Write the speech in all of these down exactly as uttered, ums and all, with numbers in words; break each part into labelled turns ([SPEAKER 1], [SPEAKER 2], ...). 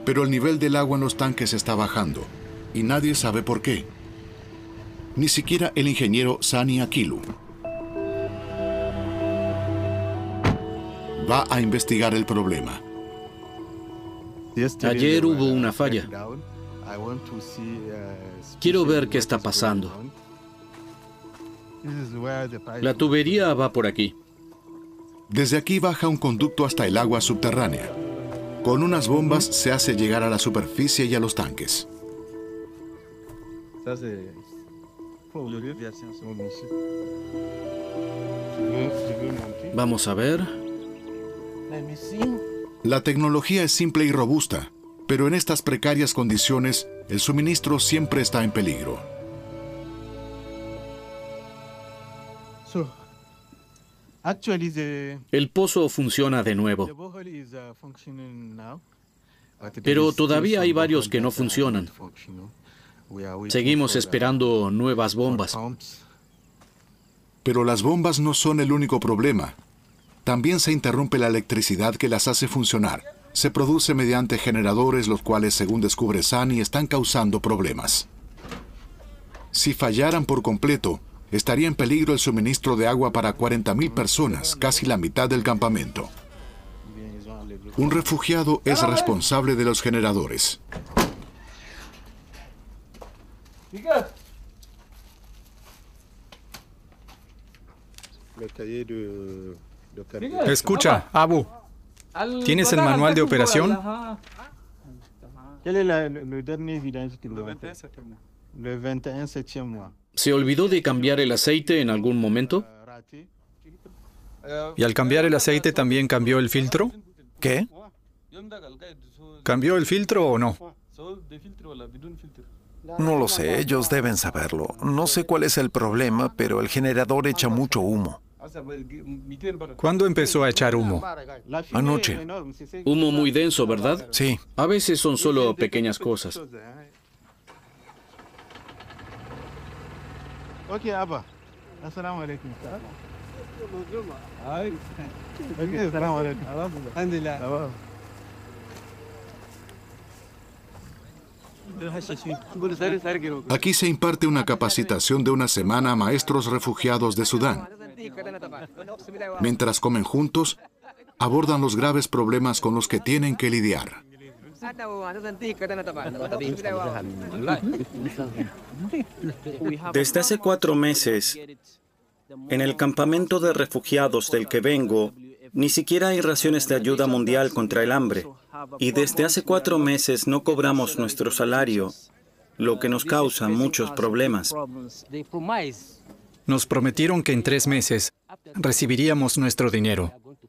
[SPEAKER 1] Pero el nivel del agua en los tanques está bajando y nadie sabe por qué. Ni siquiera el ingeniero Sani Akilu. Va a investigar el problema.
[SPEAKER 2] Ayer hubo una falla. Quiero ver qué está pasando. La tubería va por aquí.
[SPEAKER 1] Desde aquí baja un conducto hasta el agua subterránea. Con unas bombas se hace llegar a la superficie y a los tanques.
[SPEAKER 2] Vamos a ver.
[SPEAKER 1] La tecnología es simple y robusta, pero en estas precarias condiciones, el suministro siempre está en peligro.
[SPEAKER 2] El pozo funciona de nuevo, pero todavía hay varios que no funcionan. Seguimos esperando nuevas bombas.
[SPEAKER 1] Pero las bombas no son el único problema. También se interrumpe la electricidad que las hace funcionar. Se produce mediante generadores, los cuales, según descubre Sani, están causando problemas. Si fallaran por completo, estaría en peligro el suministro de agua para cuarenta mil personas, casi la mitad del campamento. Un refugiado es responsable de los generadores.
[SPEAKER 3] Escucha, Abu. ¿Tienes el manual de operación?
[SPEAKER 2] ¿Se olvidó de cambiar el aceite en algún momento?
[SPEAKER 3] ¿Y al cambiar el aceite también cambió el filtro?
[SPEAKER 4] ¿Qué?
[SPEAKER 3] ¿Cambió el filtro o no?
[SPEAKER 4] No lo sé, ellos deben saberlo. No sé cuál es el problema, pero el generador echa mucho humo.
[SPEAKER 3] ¿Cuándo empezó a echar humo?
[SPEAKER 4] Anoche.
[SPEAKER 2] Humo muy denso, ¿verdad?
[SPEAKER 4] Sí.
[SPEAKER 2] A veces son solo pequeñas cosas.
[SPEAKER 1] Aquí se imparte una capacitación de una semana a maestros refugiados de Sudán. Mientras comen juntos, abordan los graves problemas con los que tienen que lidiar.
[SPEAKER 5] Desde hace cuatro meses, en el campamento de refugiados del que vengo, ni siquiera hay raciones de ayuda mundial contra el hambre. Y desde hace cuatro meses no cobramos nuestro salario, lo que nos causa muchos problemas.
[SPEAKER 3] Nos prometieron que en tres meses recibiríamos nuestro dinero.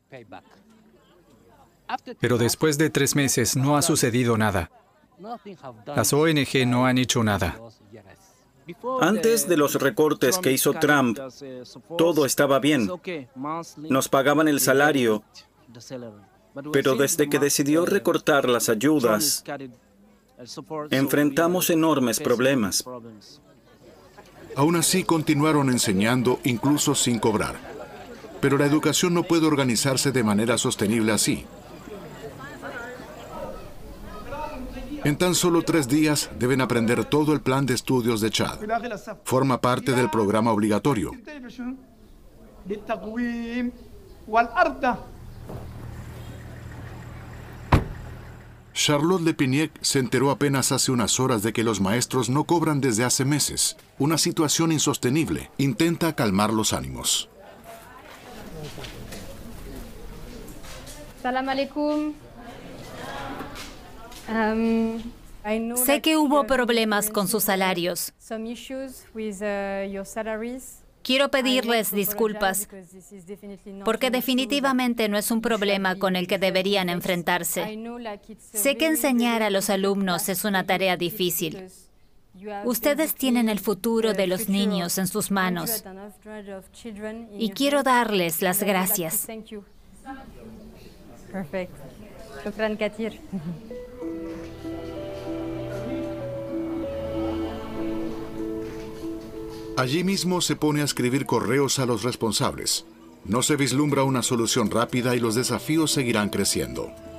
[SPEAKER 3] Pero después de tres meses no ha sucedido nada. Las O N G no han hecho nada.
[SPEAKER 5] Antes de los recortes que hizo Trump, todo estaba bien. Nos pagaban el salario, pero desde que decidió recortar las ayudas, enfrentamos enormes problemas.
[SPEAKER 1] Aún así, continuaron enseñando, incluso sin cobrar. Pero la educación no puede organizarse de manera sostenible así. En tan solo tres días deben aprender todo el plan de estudios de Chad. Forma parte del programa obligatorio. Charlotte Lepiniec se enteró apenas hace unas horas de que los maestros no cobran desde hace meses. Una situación insostenible. Intenta calmar los ánimos.
[SPEAKER 6] Salam alaikum. Um,
[SPEAKER 7] sé que hubo problemas con sus salarios. Quiero pedirles disculpas, porque definitivamente no es un problema con el que deberían enfrentarse. Sé que enseñar a los alumnos es una tarea difícil. Ustedes tienen el futuro de los niños en sus manos y quiero darles las gracias.
[SPEAKER 6] Perfecto. Shukran kathir.
[SPEAKER 1] Allí mismo se pone a escribir correos a los responsables. No se vislumbra una solución rápida y los desafíos seguirán creciendo.